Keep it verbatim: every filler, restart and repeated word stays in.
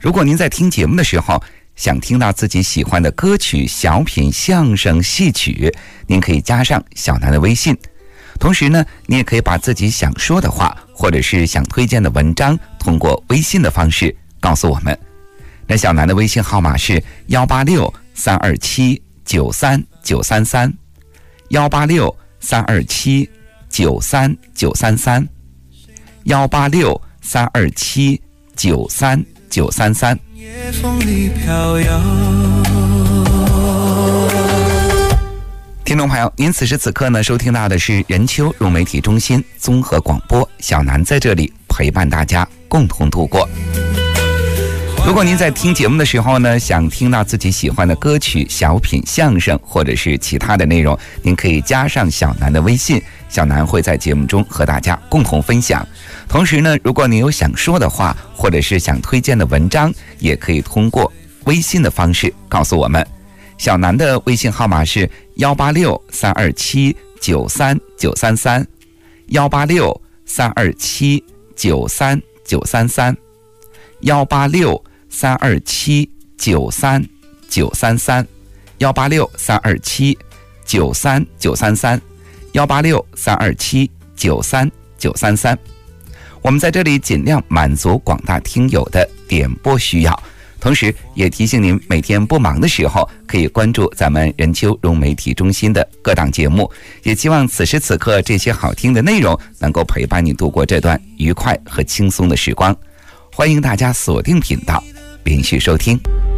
如果您在听节目的时候想听到自己喜欢的歌曲、小品、相声、戏曲，您可以加上小南的微信。同时呢，你也可以把自己想说的话或者是想推荐的文章通过微信的方式告诉我们。那小南的微信号码是幺八六三二七九三九三三，幺八六三二七九三九三三，幺八六三二七九三九三三。夜风里飘摇。听众朋友，您此时此刻呢收听到的是人丘融媒体中心综合广播，小南在这里陪伴大家共同度过。如果您在听节目的时候呢，想听到自己喜欢的歌曲、小品、相声或者是其他的内容，您可以加上小南的微信，小南会在节目中和大家共同分享。同时呢，如果您有想说的话或者是想推荐的文章，也可以通过微信的方式告诉我们。小南的微信号码是幺八六三二七九三九三三，幺八六三二七九三九三三，幺八六三二七九三九三三，幺八六三二七九三九三三，幺八六三二七九三九三三。我们在这里尽量满足广大听友的点播需要，同时也提醒您每天不忙的时候可以关注咱们人丘融媒体中心的各档节目，也希望此时此刻这些好听的内容能够陪伴你度过这段愉快和轻松的时光。欢迎大家锁定频道，连续收听。